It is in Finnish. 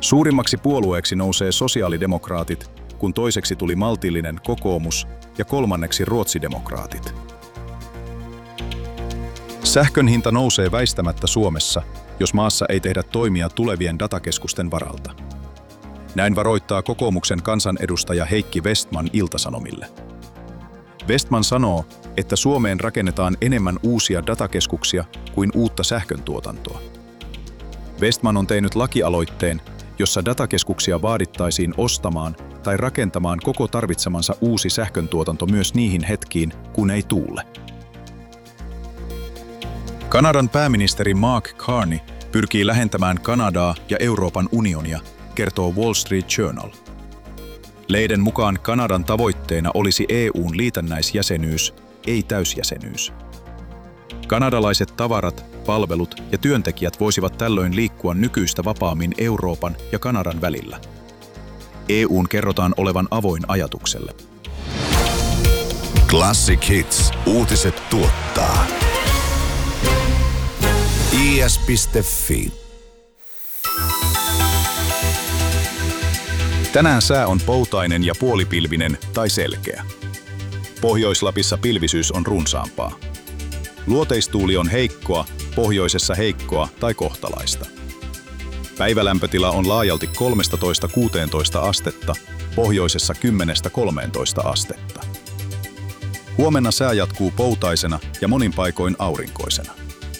Suurimmaksi puolueeksi nousee sosiaalidemokraatit, kun toiseksi tuli maltillinen kokoomus ja kolmanneksi ruotsidemokraatit. Sähkön hinta nousee väistämättä Suomessa, jos maassa ei tehdä toimia tulevien datakeskusten varalta. Näin varoittaa kokoomuksen kansanedustaja Heikki Vestman Ilta-Sanomille. Vestman sanoo, että Suomeen rakennetaan enemmän uusia datakeskuksia kuin uutta sähköntuotantoa. Vestman on tehnyt lakialoitteen, jossa datakeskuksia vaadittaisiin ostamaan tai rakentamaan koko tarvitsemansa uusi sähköntuotanto myös niihin hetkiin, kun ei tuule. Kanadan pääministeri Mark Carney pyrkii lähentämään Kanadaa ja Euroopan unionia, kertoo Wall Street Journal. Lehden mukaan Kanadan tavoitteena olisi EU:n liitännäisjäsenyys, ei täysjäsenyys. Kanadalaiset tavarat, palvelut ja työntekijät voisivat tällöin liikkua nykyistä vapaammin Euroopan ja Kanadan välillä. EU:n kerrotaan olevan avoin ajatukselle. Classic Hits. Uutiset tuottaa. is.fi. Tänään sää on poutainen ja puolipilvinen tai selkeä. Pohjois-Lapissa pilvisyys on runsaampaa. Luoteistuuli on heikkoa, pohjoisessa heikkoa tai kohtalaista. Päivälämpötila on laajalti 13–16 astetta, pohjoisessa 10–13 astetta. Huomenna sää jatkuu poutaisena ja monin paikoin aurinkoisena.